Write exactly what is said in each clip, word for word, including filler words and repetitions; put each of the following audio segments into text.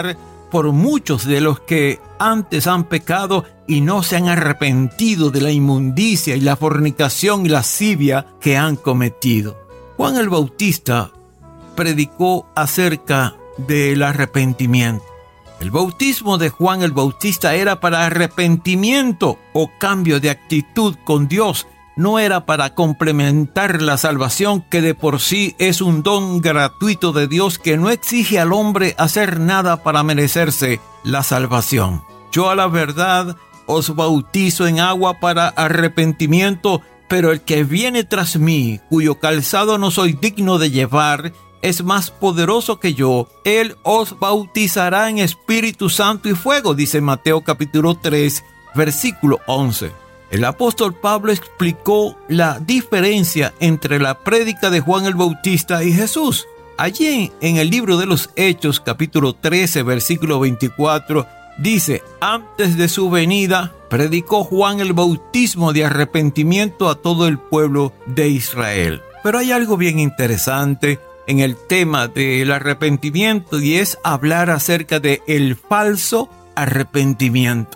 por muchos de los que antes han pecado y no se han arrepentido de la inmundicia y la fornicación y lascivia que han cometido. Juan el Bautista predicó acerca del arrepentimiento. El bautismo de Juan el Bautista era para arrepentimiento o cambio de actitud con Dios. No era para complementar la salvación, que de por sí es un don gratuito de Dios que no exige al hombre hacer nada para merecerse la salvación. Yo a la verdad os bautizo en agua para arrepentimiento, pero el que viene tras mí, cuyo calzado no soy digno de llevar, es más poderoso que yo. Él os bautizará en Espíritu Santo y fuego, dice Mateo capítulo tres, versículo once. El apóstol Pablo explicó la diferencia entre la prédica de Juan el Bautista y Jesús. Allí en el libro de los Hechos, capítulo trece, versículo veinticuatro, dice: antes de su venida, predicó Juan el bautismo de arrepentimiento a todo el pueblo de Israel. Pero hay algo bien interesante en el tema del arrepentimiento, y es hablar acerca de el falso arrepentimiento.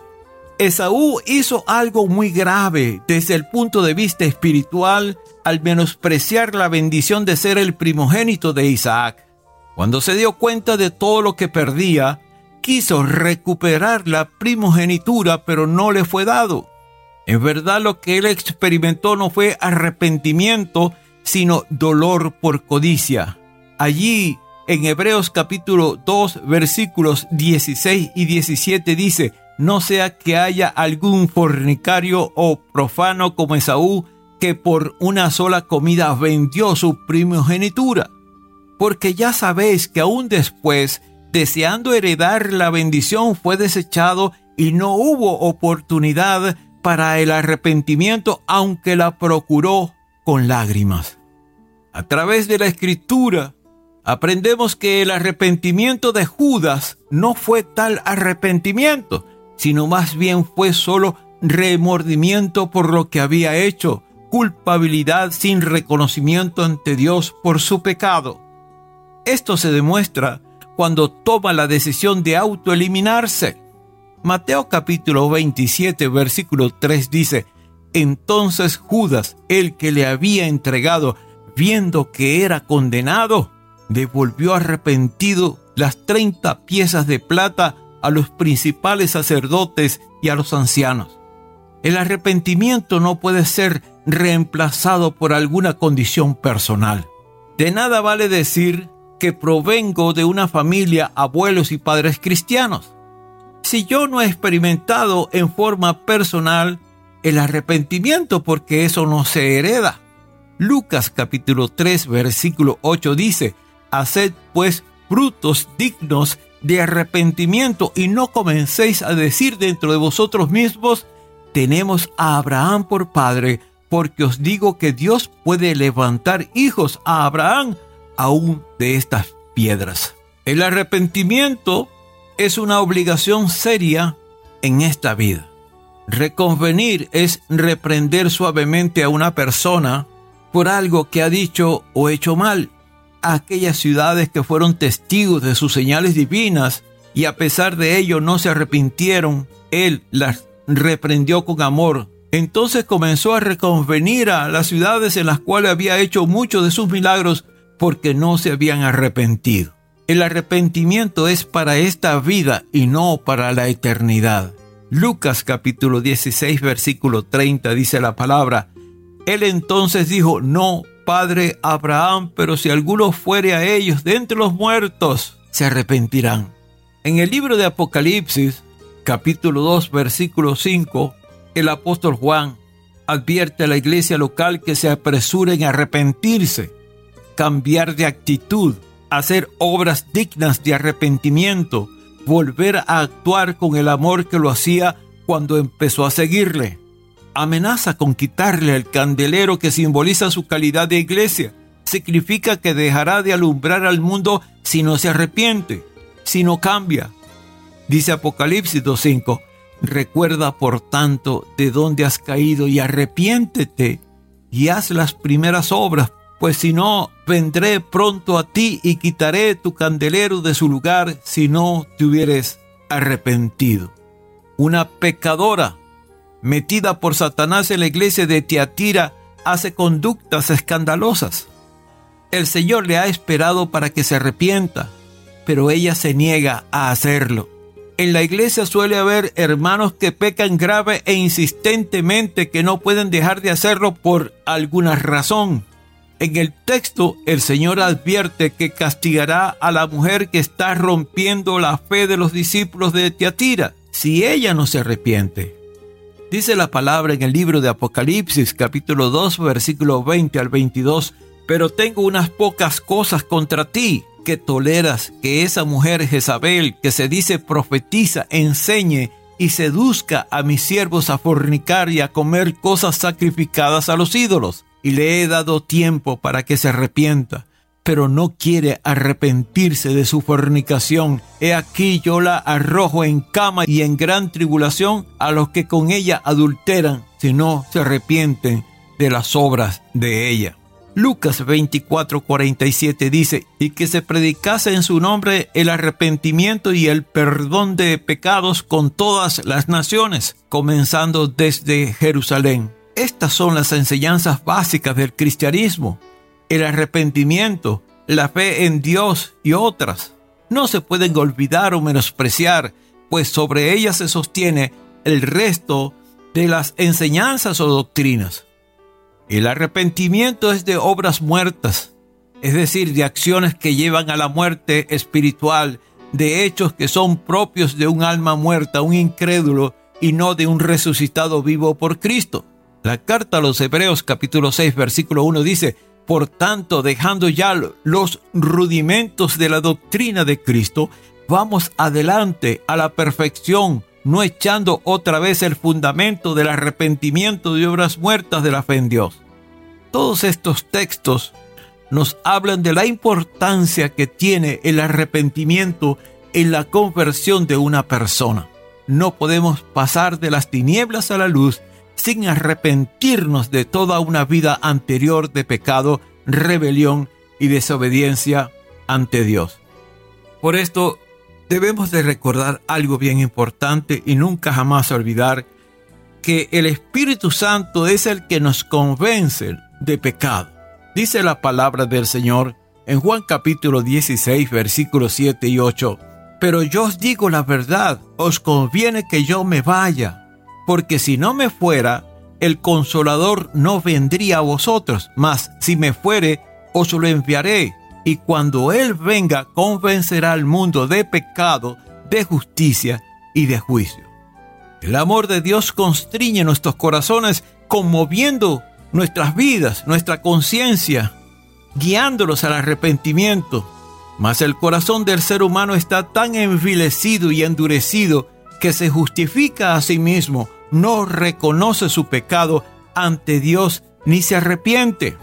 Esaú hizo algo muy grave desde el punto de vista espiritual al menospreciar la bendición de ser el primogénito de Isaac. Cuando se dio cuenta de todo lo que perdía, quiso recuperar la primogenitura, pero no le fue dado. En verdad, lo que él experimentó no fue arrepentimiento, sino dolor por codicia. Allí, en Hebreos capítulo dos, versículos dieciséis y diecisiete dice: no sea que haya algún fornicario o profano como Esaú, que por una sola comida vendió su primogenitura. Porque ya sabéis que aún después, deseando heredar la bendición, fue desechado y no hubo oportunidad para el arrepentimiento, aunque la procuró con lágrimas. A través de la Escritura, aprendemos que el arrepentimiento de Judas no fue tal arrepentimiento, sino más bien fue solo remordimiento por lo que había hecho, culpabilidad sin reconocimiento ante Dios por su pecado. Esto se demuestra cuando toma la decisión de autoeliminarse. Mateo capítulo veintisiete, versículo tres dice: entonces Judas, el que le había entregado, viendo que era condenado, devolvió arrepentido las treinta piezas de plata a los principales sacerdotes y a los ancianos. El arrepentimiento no puede ser reemplazado por alguna condición personal. De nada vale decir que provengo de una familia, abuelos y padres cristianos, si yo no he experimentado en forma personal el arrepentimiento, porque eso no se hereda. Lucas capítulo tres, versículo ocho dice: haced pues frutos dignos de arrepentimiento, y no comencéis a decir dentro de vosotros mismos: tenemos a Abraham por padre, porque os digo que Dios puede levantar hijos a Abraham aún de estas piedras. El arrepentimiento es una obligación seria en esta vida. Reconvenir es reprender suavemente a una persona por algo que ha dicho o hecho mal. Aquellas ciudades que fueron testigos de sus señales divinas y a pesar de ello no se arrepintieron, él las reprendió con amor. Entonces comenzó a reconvenir a las ciudades en las cuales había hecho muchos de sus milagros, porque no se habían arrepentido. El arrepentimiento es para esta vida y no para la eternidad. Lucas capítulo dieciséis, versículo treinta dice la palabra: él entonces dijo: no, Padre Abraham, pero si alguno fuere a ellos de entre los muertos, se arrepentirán. En el libro de Apocalipsis, capítulo dos, versículo cinco, el apóstol Juan advierte a la iglesia local que se apresuren a arrepentirse, cambiar de actitud, hacer obras dignas de arrepentimiento, volver a actuar con el amor que lo hacía cuando empezó a seguirle. Amenaza con quitarle el candelero que simboliza su calidad de iglesia. Significa que dejará de alumbrar al mundo si no se arrepiente, si no cambia. Dice Apocalipsis dos cinco: recuerda por tanto de dónde has caído y arrepiéntete y haz las primeras obras, Pues si no, vendré pronto a ti y quitaré tu candelero de su lugar si no te hubieres arrepentido. Una pecadora metida por Satanás en la iglesia de Tiatira hace conductas escandalosas. El Señor le ha esperado para que se arrepienta, pero ella se niega a hacerlo. En la iglesia suele haber hermanos que pecan grave e insistentemente, que no pueden dejar de hacerlo por alguna razón. En el texto, el Señor advierte que castigará a la mujer que está rompiendo la fe de los discípulos de Tiatira si ella no se arrepiente. Dice la palabra en el libro de Apocalipsis, capítulo dos, versículo veinte al veintidós, pero tengo unas pocas cosas contra ti, que toleras que esa mujer Jezabel, que se dice profetiza, enseñe y seduzca a mis siervos a fornicar y a comer cosas sacrificadas a los ídolos. Y le he dado tiempo para que se arrepienta, pero no quiere arrepentirse de su fornicación. He aquí yo la arrojo en cama y en gran tribulación a los que con ella adulteran, si no se arrepienten de las obras de ella. Lucas veinticuatro, cuarenta y siete dice, y que se predicase en su nombre el arrepentimiento y el perdón de pecados con todas las naciones, comenzando desde Jerusalén. Estas son las enseñanzas básicas del cristianismo: el arrepentimiento, la fe en Dios y otras. No se pueden olvidar o menospreciar, pues sobre ellas se sostiene el resto de las enseñanzas o doctrinas. El arrepentimiento es de obras muertas, es decir, de acciones que llevan a la muerte espiritual, de hechos que son propios de un alma muerta, un incrédulo, y no de un resucitado vivo por Cristo. La carta a los Hebreos capítulo seis versículo uno dice, por tanto, dejando ya los rudimentos de la doctrina de Cristo, vamos adelante a la perfección, no echando otra vez el fundamento del arrepentimiento de obras muertas de la fe en Dios. Todos estos textos nos hablan de la importancia que tiene el arrepentimiento en la conversión de una persona. No podemos pasar de las tinieblas a la luz sin arrepentirnos de toda una vida anterior de pecado, rebelión y desobediencia ante Dios. Por esto, debemos de recordar algo bien importante y nunca jamás olvidar que el Espíritu Santo es el que nos convence de pecado. Dice la palabra del Señor en Juan capítulo dieciséis, versículos siete y ocho, pero yo os digo la verdad, os conviene que yo me vaya, porque si no me fuera, el Consolador no vendría a vosotros, mas si me fuere, os lo enviaré. Y cuando Él venga, convencerá al mundo de pecado, de justicia y de juicio. El amor de Dios constriñe nuestros corazones, conmoviendo nuestras vidas, nuestra conciencia, guiándolos al arrepentimiento. Mas el corazón del ser humano está tan envilecido y endurecido que se justifica a sí mismo, no reconoce su pecado ante Dios ni se arrepiente.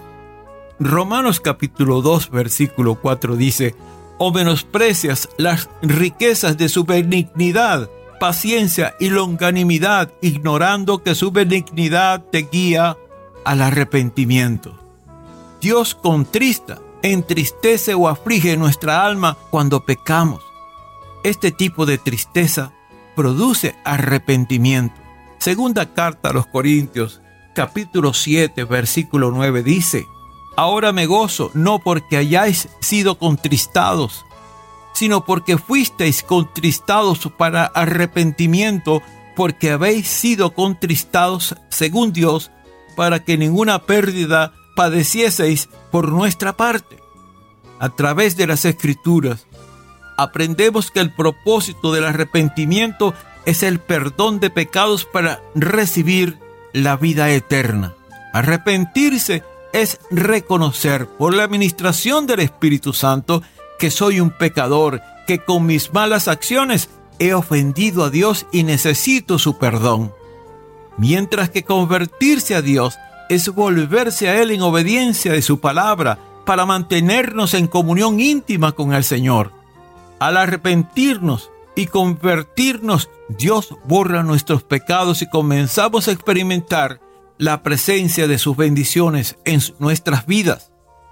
Romanos capítulo dos, versículo cuatro dice, o menosprecias las riquezas de su benignidad, paciencia y longanimidad, ignorando que su benignidad te guía al arrepentimiento. Dios contrista, entristece o aflige nuestra alma cuando pecamos. Este tipo de tristeza produce arrepentimiento. Segunda carta a los Corintios, capítulo siete, versículo nueve dice, ahora me gozo, no porque hayáis sido contristados, sino porque fuisteis contristados para arrepentimiento, porque habéis sido contristados según Dios, para que ninguna pérdida padecieseis por nuestra parte. A través de las Escrituras, aprendemos que el propósito del arrepentimiento es el perdón de pecados para recibir la vida eterna. Arrepentirse es reconocer por la administración del Espíritu Santo que soy un pecador, que con mis malas acciones he ofendido a Dios y necesito su perdón. Mientras que convertirse a Dios es volverse a Él en obediencia de su palabra para mantenernos en comunión íntima con el Señor. Al arrepentirnos y convertirnos, Dios borra nuestros pecados y comenzamos a experimentar la presencia de sus bendiciones en nuestras vidas.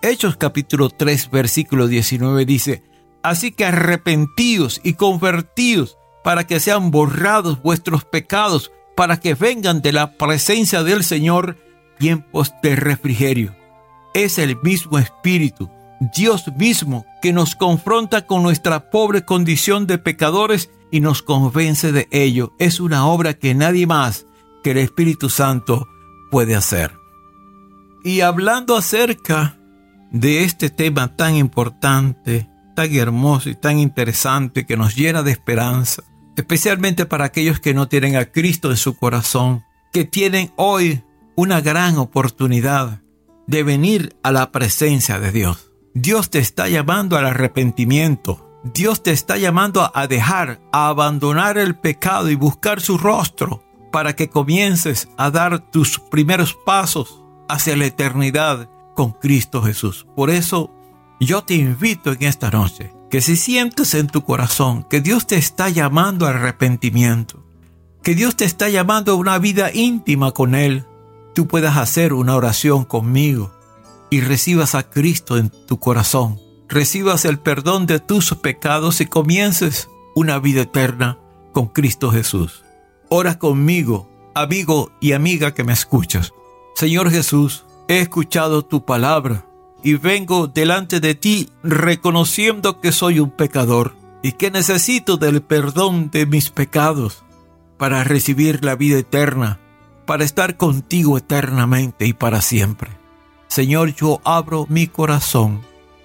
Hechos capítulo tres, versículo diecinueve dice: así que arrepentíos y convertíos para que sean borrados vuestros pecados, para que vengan de la presencia del Señor tiempos de refrigerio. Es el mismo Espíritu, Dios mismo, que nos confronta con nuestra pobre condición de pecadores y nos convence de ello. Es una obra que nadie más que el Espíritu Santo puede hacer. Y hablando acerca de este tema tan importante, tan hermoso y tan interesante, que nos llena de esperanza, especialmente para aquellos que no tienen a Cristo en su corazón, que tienen hoy una gran oportunidad de venir a la presencia de Dios. Dios te está llamando al arrepentimiento. Dios te está llamando a dejar, a abandonar el pecado y buscar su rostro para que comiences a dar tus primeros pasos hacia la eternidad con Cristo Jesús. Por eso yo te invito en esta noche que si sientes en tu corazón que Dios te está llamando al arrepentimiento, que Dios te está llamando a una vida íntima con Él, tú puedas hacer una oración conmigo y recibas a Cristo en tu corazón, recibas el perdón de tus pecados y comiences una vida eterna con Cristo Jesús. Ora conmigo, amigo y amiga que me escuchas. Señor Jesús, he escuchado tu palabra y vengo delante de ti reconociendo que soy un pecador y que necesito del perdón de mis pecados para recibir la vida eterna, para estar contigo eternamente y para siempre. Señor, yo abro mi corazón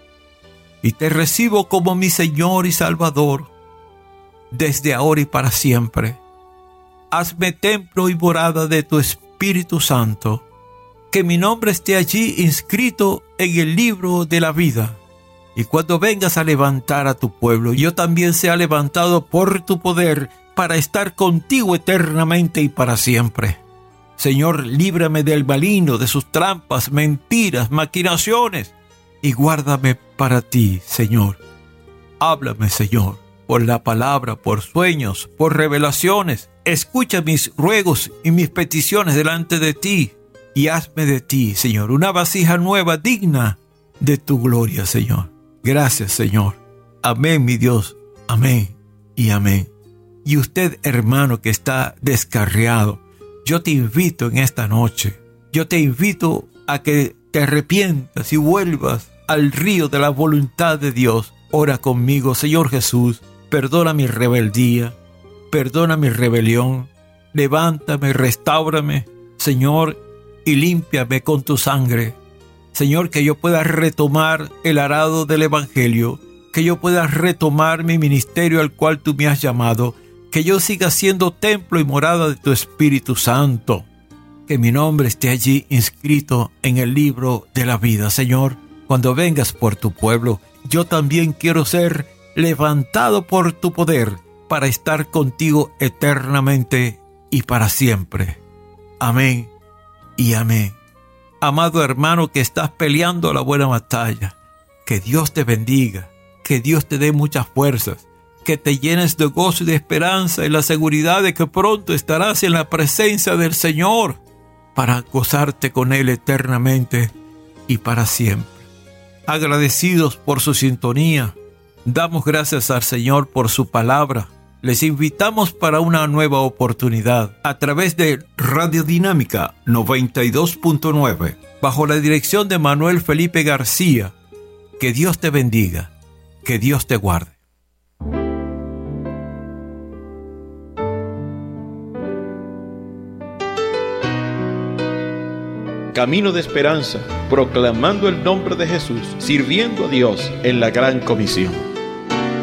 y te recibo como mi Señor y Salvador desde ahora y para siempre. Hazme templo y morada de tu Espíritu Santo, que mi nombre esté allí inscrito en el libro de la vida. Y cuando vengas a levantar a tu pueblo, yo también sea levantado por tu poder para estar contigo eternamente y para siempre. Señor, líbrame del maligno, de sus trampas, mentiras, maquinaciones, y guárdame para ti, Señor. Háblame, Señor, por la palabra, por sueños, por revelaciones. Escucha mis ruegos y mis peticiones delante de ti, y hazme de ti, Señor, una vasija nueva digna de tu gloria, Señor. Gracias, Señor. Amén, mi Dios. Amén y amén. Y usted, hermano, que está descarriado, yo te invito en esta noche, yo te invito a que te arrepientas y vuelvas al río de la voluntad de Dios. Ora conmigo: Señor Jesús, perdona mi rebeldía, perdona mi rebelión, levántame, restáurame, Señor, y límpiame con tu sangre. Señor, que yo pueda retomar el arado del Evangelio, que yo pueda retomar mi ministerio al cual tú me has llamado, que yo siga siendo templo y morada de tu Espíritu Santo, que mi nombre esté allí inscrito en el libro de la vida. Señor, cuando vengas por tu pueblo, yo también quiero ser levantado por tu poder para estar contigo eternamente y para siempre. Amén y amén. Amado hermano que estás peleando la buena batalla, que Dios te bendiga, que Dios te dé muchas fuerzas, que te llenes de gozo y de esperanza y la seguridad de que pronto estarás en la presencia del Señor para gozarte con Él eternamente y para siempre. Agradecidos por su sintonía, damos gracias al Señor por su palabra. Les invitamos para una nueva oportunidad a través de Radio Dinámica noventa y dos punto nueve, bajo la dirección de Manuel Felipe García. Que Dios te bendiga, que Dios te guarde. Camino de esperanza, proclamando el nombre de Jesús, sirviendo a Dios en la gran comisión.